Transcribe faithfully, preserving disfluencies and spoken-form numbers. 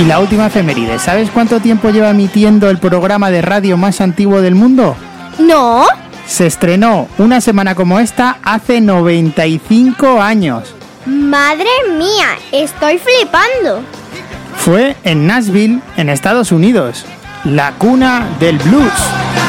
Y la última efeméride, ¿sabes cuánto tiempo lleva emitiendo el programa de radio más antiguo del mundo? No. Se estrenó una semana como esta hace noventa y cinco años. Madre mía, estoy flipando. Fue en Nashville, en Estados Unidos, la cuna del blues.